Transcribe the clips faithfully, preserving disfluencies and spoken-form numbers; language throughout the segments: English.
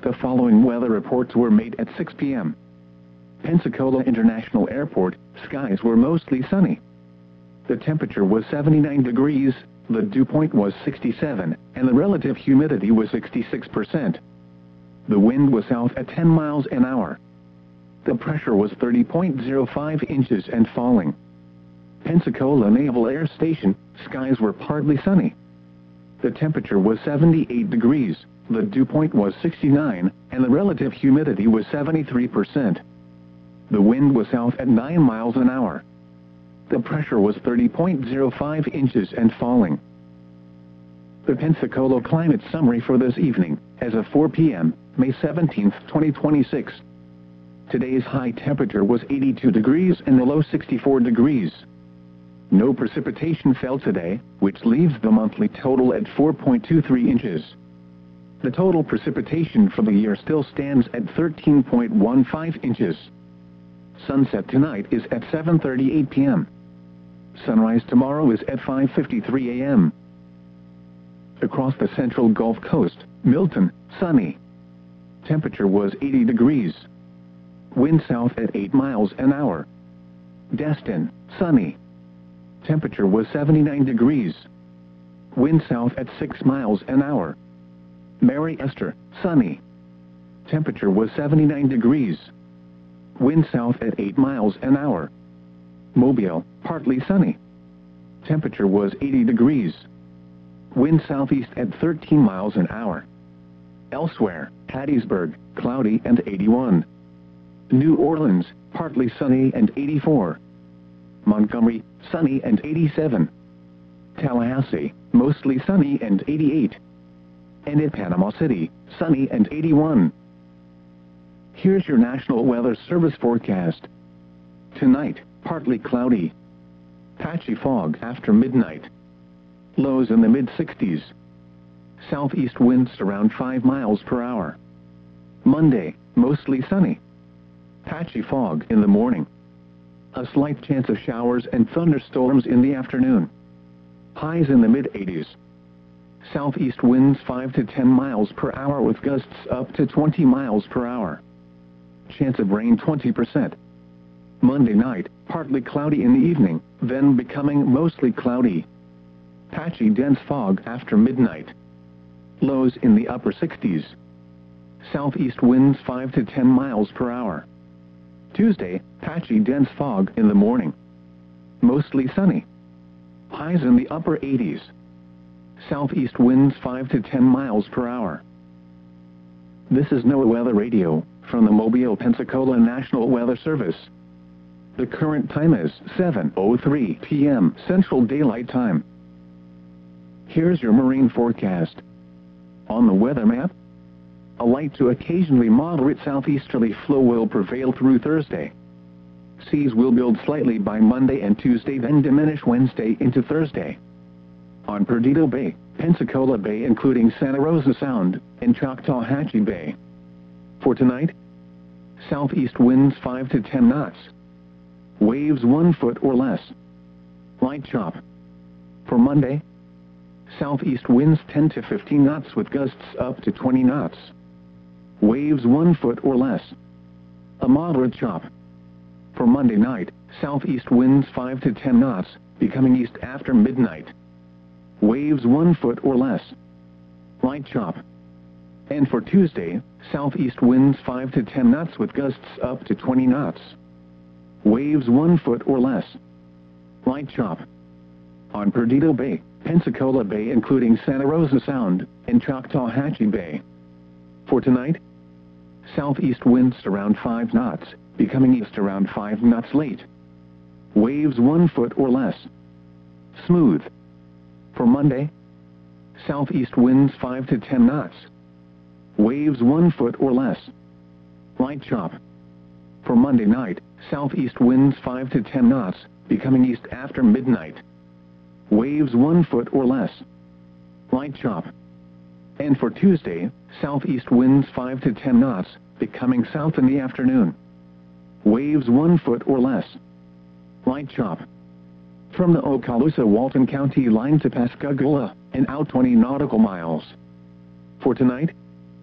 The following weather reports were made at six p m Pensacola International Airport, skies were mostly sunny. The temperature was seventy-nine degrees, the dew point was sixty-seven, and the relative humidity was sixty-six percent. The wind was south at ten miles an hour. The pressure was thirty point zero five inches and falling. Pensacola Naval Air Station, skies were partly sunny. The temperature was seventy-eight degrees, the dew point was sixty-nine, and the relative humidity was seventy-three percent. The wind was south at nine miles an hour. The pressure was thirty point zero five inches and falling. The Pensacola climate summary for this evening, as of four p m, May seventeenth, twenty twenty-six. Today's high temperature was eighty-two degrees and the low sixty-four degrees. No precipitation fell today, which leaves the monthly total at four point two three inches. The total precipitation for the year still stands at thirteen point one five inches. Sunset tonight is at seven thirty-eight p m Sunrise tomorrow is at five fifty-three a m Across the central Gulf Coast, Milton, sunny. Temperature was eighty degrees. Wind south at eight miles an hour. Destin, sunny. Temperature was seventy-nine degrees. Wind south at six miles an hour. Mary Esther, sunny. Temperature was seventy-nine degrees. Wind south at eight miles an hour. Mobile, partly sunny. Temperature was eighty degrees. Wind southeast at thirteen miles an hour. Elsewhere, Hattiesburg, cloudy and eighty-one. New Orleans, partly sunny and eighty-four. Montgomery, sunny and eighty-seven. Tallahassee, mostly sunny and eighty-eight. And in Panama City, sunny and eighty-one. Here's your National Weather Service forecast. Tonight, partly cloudy. Patchy fog after midnight. Lows in the mid sixties. Southeast winds around five miles per hour. Monday, mostly sunny. Patchy fog in the morning. A slight chance of showers and thunderstorms in the afternoon. Highs in the mid eighties. Southeast winds five to ten miles per hour with gusts up to twenty miles per hour. Chance of rain twenty percent. Monday night, partly cloudy in the evening, then becoming mostly cloudy. Patchy dense fog after midnight. Lows in the upper sixties. Southeast winds five to ten miles per hour. Tuesday, patchy dense fog in the morning. Mostly sunny. Highs in the upper eighties. Southeast winds five to ten miles per hour. This is NOAA Weather Radio, from the Mobile, Pensacola National Weather Service. The current time is seven oh three p m Central Daylight Time. Here's your marine forecast. On the weather map, a light to occasionally moderate southeasterly flow will prevail through Thursday. Seas will build slightly by Monday and Tuesday, then diminish Wednesday into Thursday. On Perdido Bay, Pensacola Bay including Santa Rosa Sound, and Choctawhatchee Bay. For tonight, southeast winds five to ten knots. Waves one foot or less. Light chop. For Monday, southeast winds ten to fifteen knots with gusts up to twenty knots. Waves one foot or less. A moderate chop. For Monday night, southeast winds five to ten knots, becoming east after midnight. Waves one foot or less. Light chop. And for Tuesday, southeast winds five to ten knots with gusts up to twenty knots. Waves one foot or less. Light chop. On Perdido Bay, Pensacola Bay including Santa Rosa Sound, and Choctawhatchee Bay. For tonight, southeast winds around five knots, becoming east around five knots late. Waves one foot or less. Smooth. For Monday, southeast winds five to ten knots. Waves one foot or less. Light chop. For Monday night, southeast winds five to ten knots, becoming east after midnight. Waves one foot or less. Light chop. And for Tuesday, southeast winds five to ten knots, becoming south in the afternoon. Waves one foot or less. Light chop. From the Okaloosa-Walton County line to Pascagoula, and out twenty nautical miles. For tonight,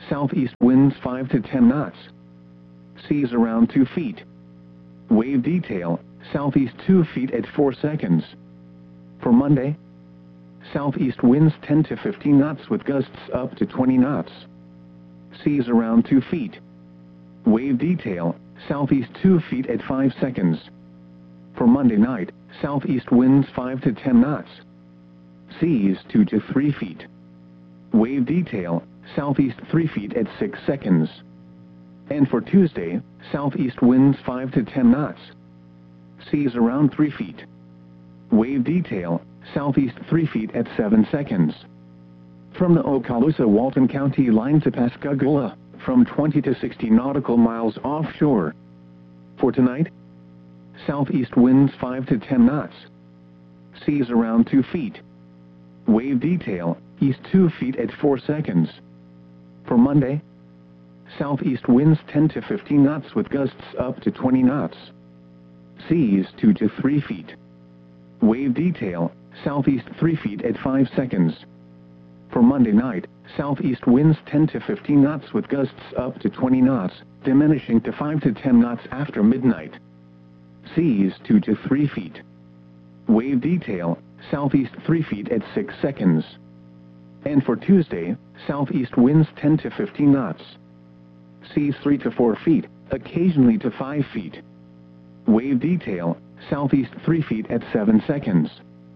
southeast winds five to ten knots. Seas around two feet. Wave detail, southeast two feet at four seconds. For Monday, southeast winds ten to fifteen knots with gusts up to twenty knots. Seas around two feet. Wave detail, southeast two feet at five seconds. For Monday night, southeast winds five to ten knots. Seas two to three feet. Wave detail, southeast three feet at six seconds. And for Tuesday, southeast winds five to ten knots. Seas around three feet. Wave detail, southeast three feet at seven seconds. From the Okaloosa-Walton County line to Pascagoula, from twenty to sixty nautical miles offshore. For tonight, southeast winds five to ten knots. Seas around two feet. Wave detail, east two feet at four seconds. For Monday, southeast winds ten to fifteen knots with gusts up to twenty knots. Seas two to three feet. Wave detail, southeast three feet at five seconds. For Monday night, southeast winds ten to fifteen knots with gusts up to twenty knots, diminishing to five to ten knots after midnight. Seas two to three feet. Wave detail, southeast three feet at six seconds. And for Tuesday, southeast winds ten to fifteen knots. Seas three to four feet, occasionally to five feet. Wave detail, southeast three feet at seven seconds.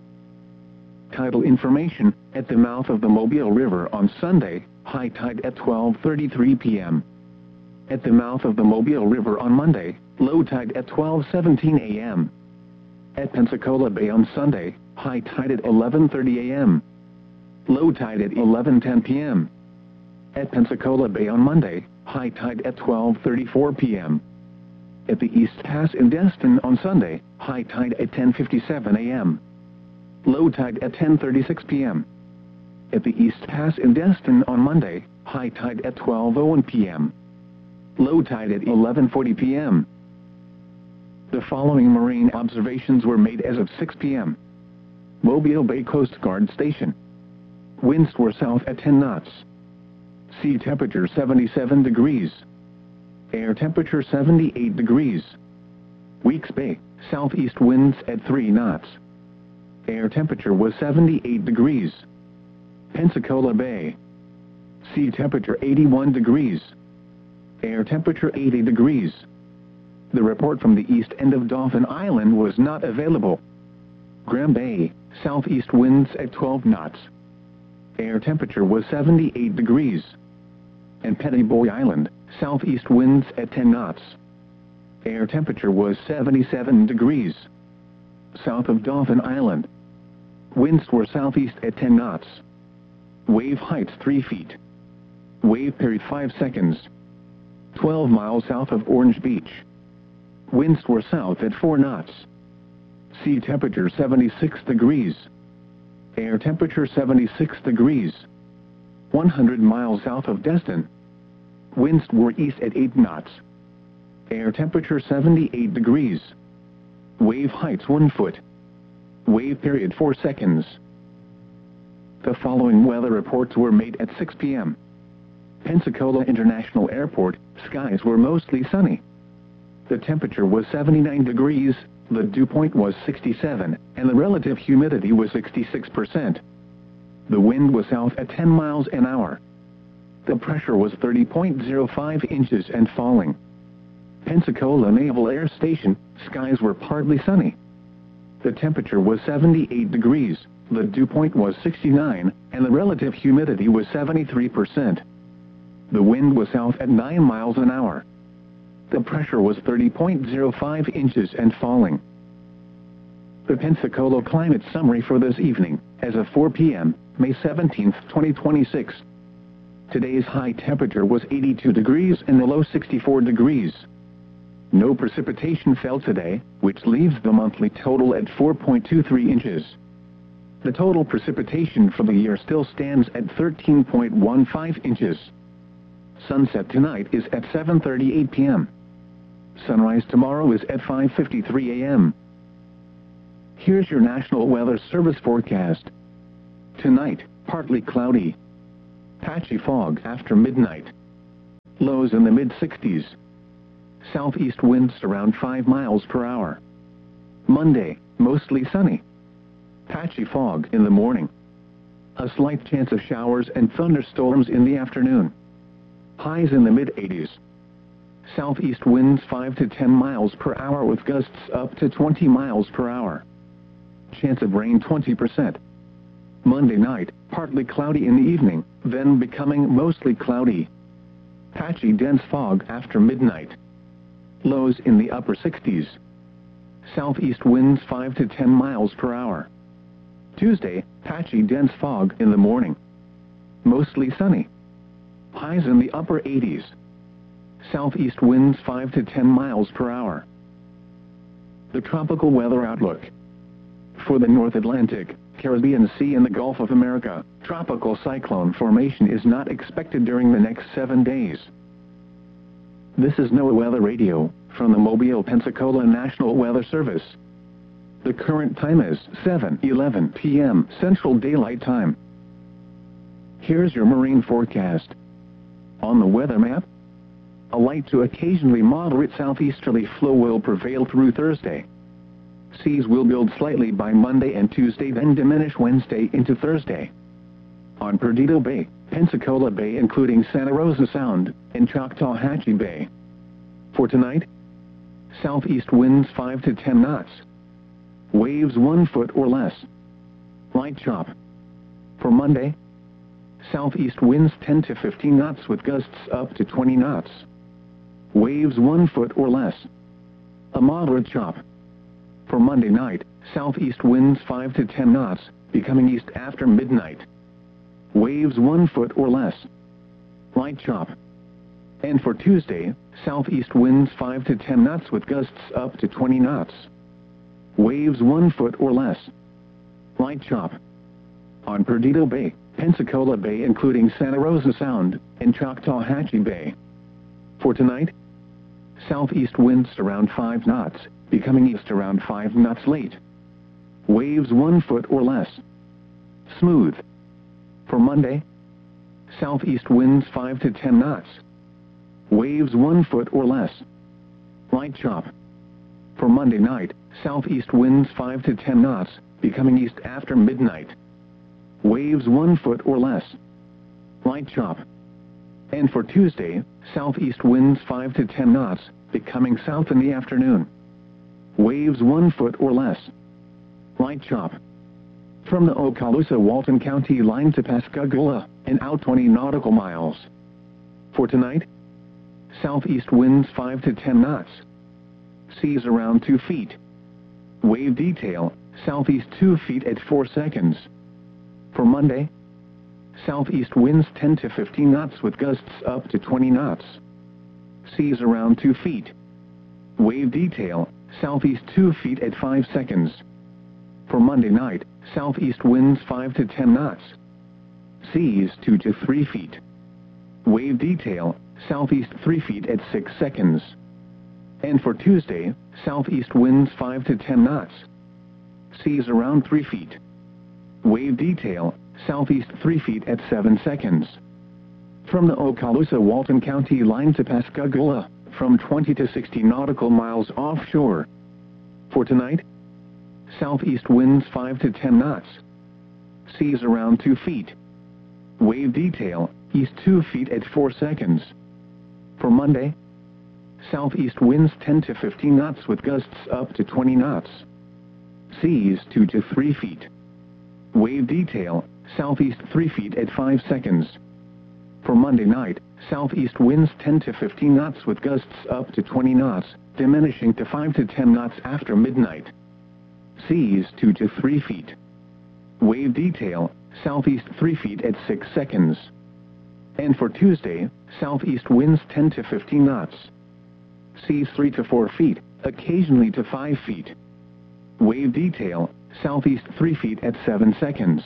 Tidal information, at the mouth of the Mobile River on Sunday, high tide at twelve thirty-three p m At the mouth of the Mobile River on Monday, low tide at twelve seventeen a m At Pensacola Bay on Sunday, high tide at eleven thirty a m Low tide at eleven ten p m At Pensacola Bay on Monday, high tide at twelve thirty-four p m At the East Pass in Destin on Sunday, high tide at ten fifty-seven a m Low tide at ten thirty-six p m At the East Pass in Destin on Monday, high tide at twelve oh one p m Low tide at eleven forty p m The following marine observations were made as of six p m Mobile Bay Coast Guard Station. Winds were south at ten knots. Sea temperature seventy-seven degrees. Air temperature seventy-eight degrees. Weeks Bay, southeast winds at three knots. Air temperature was seventy-eight degrees. Pensacola Bay. Sea temperature eighty-one degrees. Air temperature eighty degrees. The report from the east end of Dauphin Island was not available. Graham Bay, southeast winds at twelve knots. Air temperature was seventy-eight degrees. And Petty Boy Island, southeast winds at ten knots. Air temperature was seventy-seven degrees. South of Dauphin Island. Winds were southeast at ten knots. Wave heights three feet. Wave period five seconds. twelve miles south of Orange Beach. Winds were south at four knots. Sea temperature seventy-six degrees. Air temperature seventy-six degrees. one hundred miles south of Destin. Winds were east at eight knots. Air temperature seventy-eight degrees. Wave heights one foot. Wave period four seconds. The following weather reports were made at six p m Pensacola International Airport, skies were mostly sunny. The temperature was seventy-nine degrees, the dew point was sixty-seven, and the relative humidity was sixty-six percent. The wind was south at ten miles an hour. The pressure was thirty point zero five inches and falling. Pensacola Naval Air Station, skies were partly sunny. The temperature was seventy-eight degrees, the dew point was sixty-nine, and the relative humidity was seventy-three percent. The wind was south at nine miles an hour. The pressure was thirty point zero five inches and falling. The Pensacola climate summary for this evening, as of four p m, May seventeenth, twenty twenty-six. Today's high temperature was eighty-two degrees and the low sixty-four degrees. No precipitation fell today, which leaves the monthly total at four point two three inches. The total precipitation for the year still stands at thirteen point one five inches. Sunset tonight is at seven thirty-eight p m Sunrise tomorrow is at five fifty-three a m Here's your National Weather Service forecast. Tonight, partly cloudy. Patchy fog after midnight. Lows in the mid sixties. Southeast winds around five miles per hour. Monday, mostly sunny. Patchy fog in the morning. A slight chance of showers and thunderstorms in the afternoon. Highs in the mid eighties. Southeast winds five to ten miles per hour with gusts up to twenty miles per hour. Chance of rain twenty percent. Monday night, partly cloudy in the evening, then becoming mostly cloudy. Patchy dense fog after midnight. Lows in the upper sixties. Southeast winds five to ten miles per hour. Tuesday, patchy dense fog in the morning. Mostly sunny. Highs in the upper eighties. Southeast winds five to ten miles per hour. The tropical weather outlook. For the North Atlantic, Caribbean Sea and the Gulf of America, tropical cyclone formation is not expected during the next seven days. This is NOAA Weather Radio, from the Mobile, Pensacola National Weather Service. The current time is seven eleven p m Central Daylight Time. Here's your marine forecast. On the weather map, a light to occasionally moderate southeasterly flow will prevail through Thursday. Seas will build slightly by Monday and Tuesday, then diminish Wednesday into Thursday. On Perdido Bay, Pensacola Bay including Santa Rosa Sound, and Choctawhatchee Bay. For tonight, southeast winds five to ten knots. Waves one foot or less. Light chop. For Monday, southeast winds ten to fifteen knots with gusts up to twenty knots. Waves one foot or less. A moderate chop. For Monday night, southeast winds five to ten knots, becoming east after midnight. Waves one foot or less. Light chop. And for Tuesday, southeast winds five to ten knots with gusts up to twenty knots. Waves one foot or less. Light chop. On Perdido Bay, Pensacola Bay including Santa Rosa Sound, and Choctawhatchee Bay. For tonight, southeast winds around five knots, becoming east around five knots late. Waves one foot or less. Smooth. For Monday, southeast winds five to ten knots. Waves one foot or less. Light chop. For Monday night, southeast winds five to ten knots, becoming east after midnight. Waves one foot or less. Light chop. And for Tuesday, southeast winds five to ten knots, becoming south in the afternoon. Waves one foot or less. Light chop. From the Okaloosa-Walton County line to Pascagoula, and out twenty nautical miles. For tonight, southeast winds five to ten knots. Seas around two feet. Wave detail, southeast two feet at four seconds. For Monday, southeast winds ten to fifteen knots with gusts up to twenty knots. Seas around two feet. Wave detail, southeast two feet at five seconds. For Monday night, southeast winds five to ten knots. Seas two to three feet. Wave detail, southeast three feet at six seconds. And for Tuesday, southeast winds five to ten knots. Seas around three feet. Wave detail, southeast three feet at seven seconds. From the Okaloosa-Walton County line to Pascagoula, from twenty to sixty nautical miles offshore. For tonight, southeast winds five to ten knots. Seas around two feet. Wave detail, east two feet at four seconds. For Monday, southeast winds ten to fifteen knots with gusts up to twenty knots. Seas two to three feet. Wave detail, southeast three feet at five seconds. For Monday night, southeast winds ten to fifteen knots with gusts up to twenty knots, diminishing to five to ten knots after midnight. Seas two to three feet. Wave detail, southeast three feet at six seconds. And for Tuesday, southeast winds ten to fifteen knots. Seas three to four feet, occasionally to five feet. Wave detail, southeast three feet at seven seconds.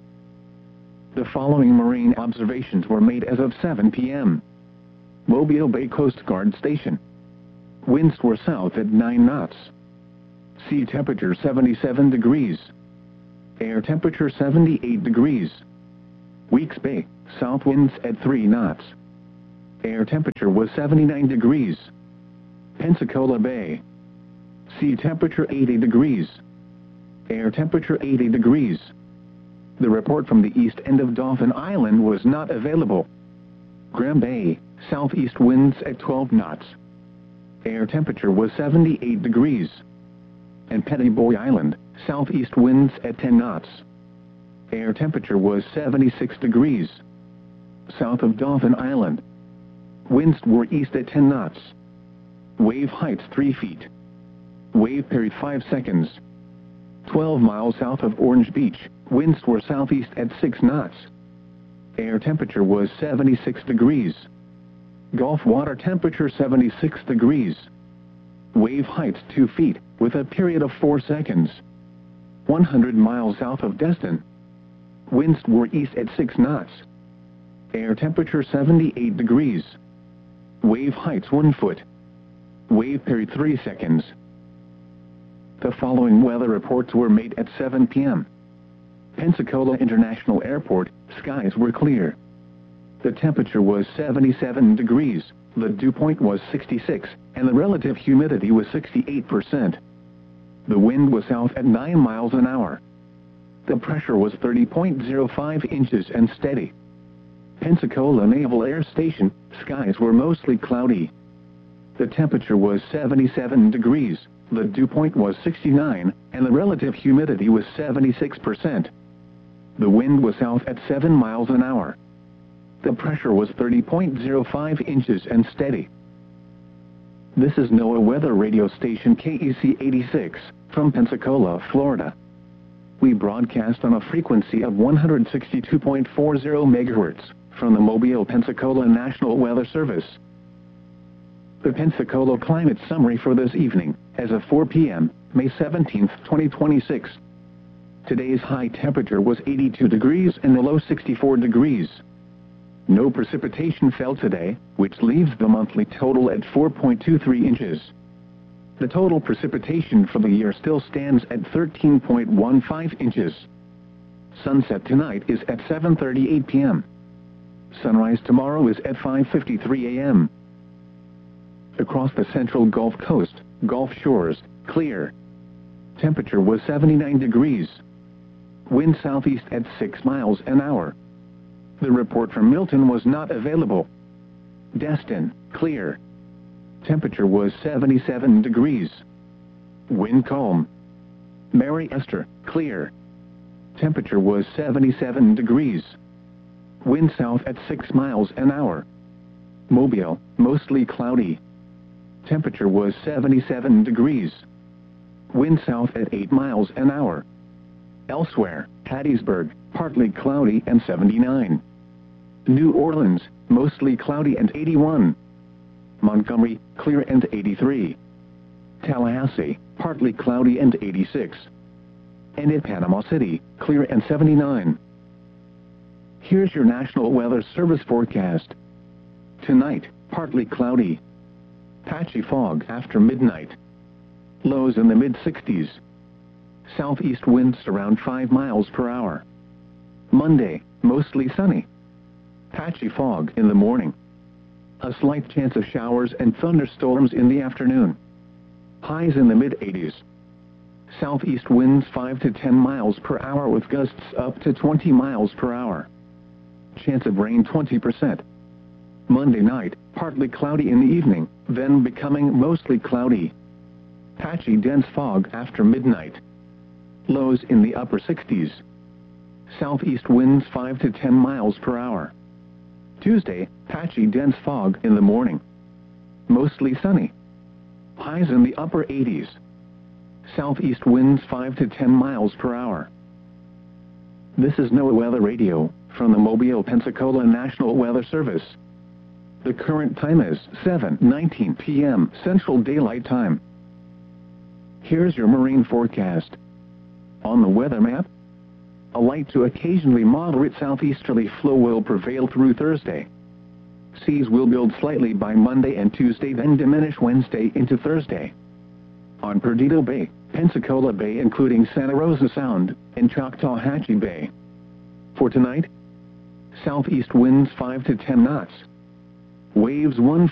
The following marine observations were made as of seven p m Mobile Bay Coast Guard Station. Winds were south at nine knots. Sea temperature seventy-seven degrees. Air temperature seventy-eight degrees. Weeks Bay, south winds at three knots. Air temperature was seventy-nine degrees. Pensacola Bay. Sea temperature eighty degrees. Air temperature eighty degrees. The report from the east end of Dauphin Island was not available. Graham Bay, southeast winds at twelve knots. Air temperature was seventy-eight degrees. And Pettiboy Island, southeast winds at ten knots. Air temperature was seventy-six degrees. South of Dauphin Island. Winds were east at ten knots. Wave heights three feet. Wave period five seconds. twelve miles south of Orange Beach, winds were southeast at six knots. Air temperature was seventy-six degrees. Gulf water temperature seventy-six degrees. Wave heights two feet, with a period of four seconds. one hundred miles south of Destin. Winds were east at six knots. Air temperature seventy-eight degrees. Wave heights one foot. Wave period three seconds. The following weather reports were made at seven p m Pensacola International Airport, skies were clear. The temperature was seventy-seven degrees, the dew point was sixty-six, and the relative humidity was sixty-eight percent. The wind was south at nine miles an hour. The pressure was thirty point zero five inches and steady. Pensacola Naval Air Station, skies were mostly cloudy. The temperature was seventy-seven degrees, the dew point was sixty-nine, and the relative humidity was seventy-six percent. The wind was south at seven miles an hour. The pressure was thirty point zero five inches and steady. This is NOAA Weather Radio Station K E C eighty-six, from Pensacola, Florida. We broadcast on a frequency of one hundred sixty-two point four zero megahertz, from the Mobile, Pensacola National Weather Service. The Pensacola Climate Summary for this evening, as of four p m, May seventeenth, twenty twenty-six. Today's high temperature was eighty-two degrees and the low sixty-four degrees. No precipitation fell today, which leaves the monthly total at four point two three inches. The total precipitation for the year still stands at thirteen point one five inches. Sunset tonight is at seven thirty-eight p m Sunrise tomorrow is at five fifty-three a m Across the central Gulf Coast, Gulf Shores, clear. Temperature was seventy-nine degrees. Wind southeast at six miles an hour. The report from Milton was not available. Destin, clear. Temperature was seventy-seven degrees. Wind calm. Mary Esther, clear. Temperature was seventy-seven degrees. Wind south at six miles an hour. Mobile, mostly cloudy. Temperature was seventy-seven degrees. Wind south at eight miles an hour. Elsewhere, Hattiesburg, partly cloudy and seventy-nine. New Orleans, mostly cloudy and eighty-one. Montgomery, clear and eighty-three. Tallahassee, partly cloudy and eighty-six. And in Panama City, clear and seventy-nine. Here's your National Weather Service forecast. Tonight, partly cloudy. Patchy fog after midnight. Lows in the mid sixties. Southeast winds around five miles per hour. Monday, mostly sunny. Patchy fog in the morning. A slight chance of showers and thunderstorms in the afternoon. Highs in the mid eighties. Southeast winds five to ten miles per hour with gusts up to twenty miles per hour. Chance of rain twenty percent. Monday night, partly cloudy in the evening, then becoming mostly cloudy. Patchy dense fog after midnight. Lows in the upper sixties. Southeast winds five to ten miles per hour. Tuesday, patchy dense fog in the morning. Mostly sunny. Highs in the upper eighties. Southeast winds five to ten miles per hour. This is NOAA Weather Radio, from the Mobile, Pensacola National Weather Service. The current time is seven nineteen p m Central Daylight Time. Here's your marine forecast. On the weather map, a light to occasionally moderate southeasterly flow will prevail through Thursday. Seas will build slightly by Monday and Tuesday, then diminish Wednesday into Thursday. On Perdido Bay, Pensacola Bay including Santa Rosa Sound, and Choctawhatchee Bay. For tonight, southeast winds five to ten knots. Waves one